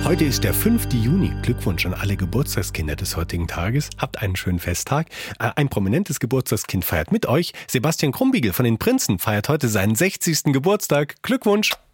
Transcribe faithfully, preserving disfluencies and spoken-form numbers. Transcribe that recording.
Heute ist der fünfte Juni. Glückwunsch an alle Geburtstagskinder des heutigen Tages. Habt einen schönen Festtag. Ein prominentes Geburtstagskind feiert mit euch. Sebastian Krumbiegel von den Prinzen feiert heute seinen sechzigsten Geburtstag. Glückwunsch!